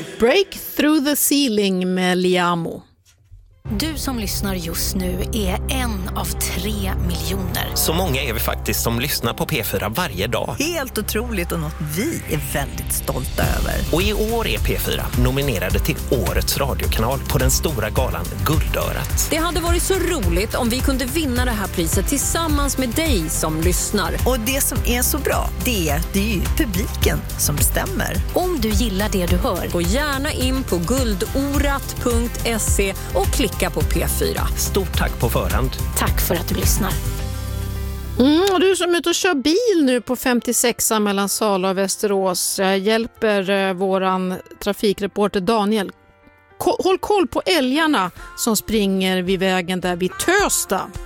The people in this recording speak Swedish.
Break through the ceiling med Liamo. Du som lyssnar just nu är en av 3 miljoner. Så många är vi faktiskt som lyssnar på P4 varje dag. Helt otroligt och något vi är väldigt stolta över. Och i år är P4 nominerade till Årets radiokanal på den stora galan Guldörat. Det hade varit så roligt om vi kunde vinna det här priset tillsammans med dig som lyssnar. Och det som är så bra, det är ju publiken som bestämmer. Om du gillar det du hör, Gå gärna in på guldorat.se och klicka på P4. Stort tack på förhand. tack för att du lyssnar. Och du som är ute och kör bil nu på 56an mellan Sala och Västerås, jag hjälper våran trafikreporter Daniel. Håll koll på älgarna som springer vid vägen där vid Tösta.